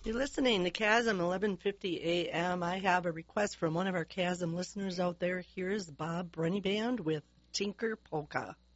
You're listening to Chasm 1150 AM. I have a request from one of our Chasm listeners out there. Here's Bob Brenny Band with Tinker Polka.